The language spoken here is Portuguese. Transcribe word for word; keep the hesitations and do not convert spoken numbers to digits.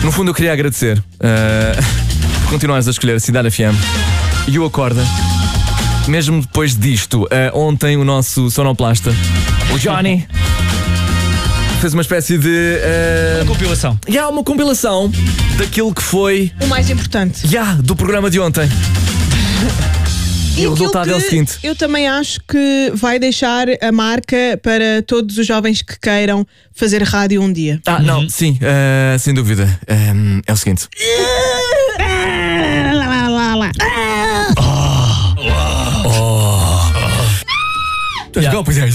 No fundo, eu queria agradecer uh, por continuares a escolher a Cidade F M e o Acorda. Mesmo depois disto, uh, ontem o nosso sonoplasta, o Johnny, fez uma espécie de. Uh, uma compilação. Já, yeah, uma compilação daquilo que foi. O mais importante. Já, yeah, do programa de ontem. E, e o resultado é o seguinte: eu também acho que vai deixar a marca para todos os jovens que queiram fazer rádio um dia. Ah, uhum. não, sim, uh, sem dúvida. Um, é o seguinte. Oh. Oh. Oh. Yeah.